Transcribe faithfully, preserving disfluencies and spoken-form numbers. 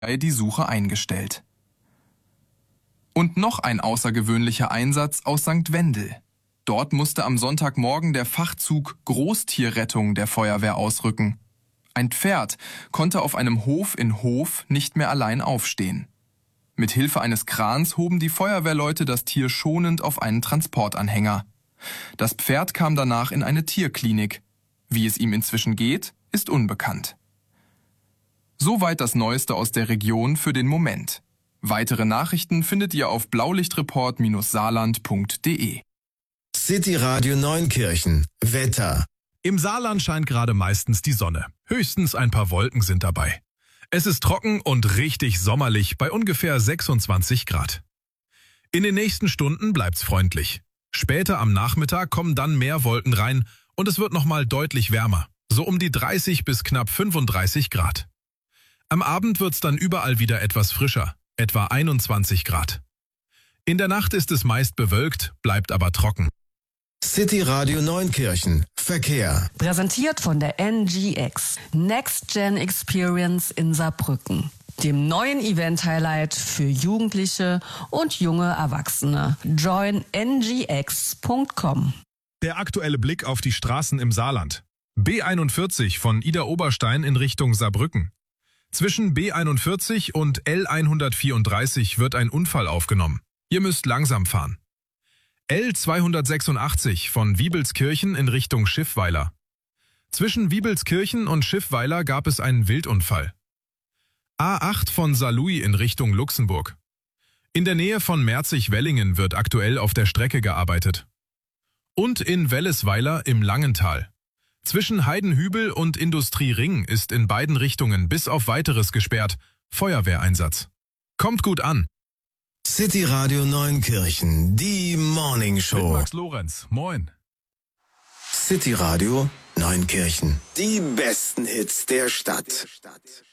die Suche eingestellt. Und noch ein außergewöhnlicher Einsatz aus Sankt Wendel. Dort musste am Sonntagmorgen der Fachzug Großtierrettung der Feuerwehr ausrücken. Ein Pferd konnte auf einem Hof in Hof nicht mehr allein aufstehen. Mit Hilfe eines Krans hoben die Feuerwehrleute das Tier schonend auf einen Transportanhänger. Das Pferd kam danach in eine Tierklinik. Wie es ihm inzwischen geht, ist unbekannt. Soweit das Neueste aus der Region für den Moment. Weitere Nachrichten findet ihr auf blaulichtreport saarland punkt de. City Radio Neunkirchen. Wetter. Im Saarland scheint gerade meistens die Sonne. Höchstens ein paar Wolken sind dabei. Es ist trocken und richtig sommerlich bei ungefähr sechsundzwanzig Grad. In den nächsten Stunden bleibt's freundlich. Später am Nachmittag kommen dann mehr Wolken rein und es wird nochmal deutlich wärmer, so um die dreißig bis knapp fünfunddreißig Grad. Am Abend wird's dann überall wieder etwas frischer, etwa einundzwanzig Grad. In der Nacht ist es meist bewölkt, bleibt aber trocken. City Radio Neunkirchen. Verkehr. Präsentiert von der N G X. Next Gen Experience in Saarbrücken. Dem neuen Event-Highlight für Jugendliche und junge Erwachsene. join n g x punkt com. Der aktuelle Blick auf die Straßen im Saarland. B einundvierzig von Idar-Oberstein in Richtung Saarbrücken. Zwischen B einundvierzig und L hundertvierunddreißig wird ein Unfall aufgenommen. Ihr müsst langsam fahren. L zweihundertsechsundachtzig von Wiebelskirchen in Richtung Schiffweiler. Zwischen Wiebelskirchen und Schiffweiler gab es einen Wildunfall. A acht von Saarlouis in Richtung Luxemburg. In der Nähe von Merzig-Wellingen wird aktuell auf der Strecke gearbeitet. Und in Wellesweiler im Langental. Zwischen Heidenhübel und Industriering ist in beiden Richtungen bis auf Weiteres gesperrt. Feuerwehreinsatz. Kommt gut an. City Radio Neunkirchen, die Morning Mit Show. Max Lorenz, moin. City Radio Neunkirchen, die besten Hits der Stadt.